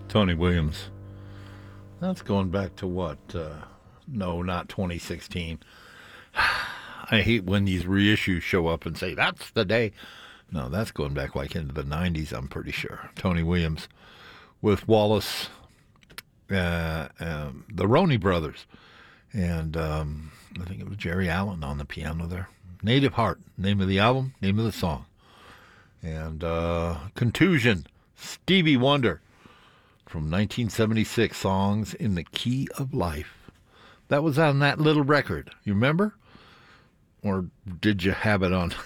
Tony Williams. That's going back to what? No, not 2016. I hate when these reissues show up and say, that's the day. No, that's going back like into the 90s, I'm pretty sure. Tony Williams with Wallace, the Roney Brothers. And I think it was Jerry Allen on the piano there. Native Heart, name of the album, name of the song. And Contusion, Stevie Wonder from 1976, Songs in the Key of Life. That was on that little record. You remember? Or did you have it on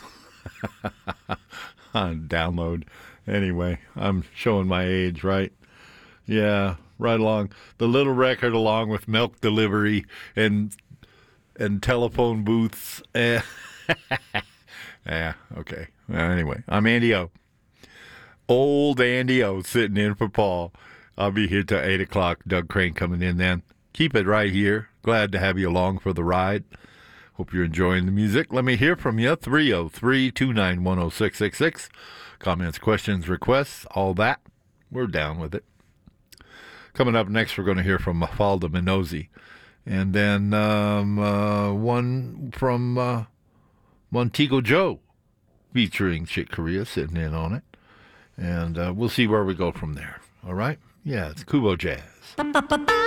on download? Anyway, I'm showing my age, right? Yeah, right along. The little record along with milk delivery and telephone booths. Yeah, okay. Well, anyway, I'm Andy O. Old Andy O sitting in for Paul. I'll be here till 8 o'clock. Doug Crane coming in then. Keep it right here. Glad to have you along for the ride. Hope you're enjoying the music. Let me hear from you. 303-291-0666. Comments, questions, requests, all that. We're down with it. Coming up next, we're going to hear from Mafalda Minozzi. And then one from Montego Joe, featuring Chick Corea sitting in on it. And we'll see where we go from there. All right? Yeah, it's Kubo Jazz.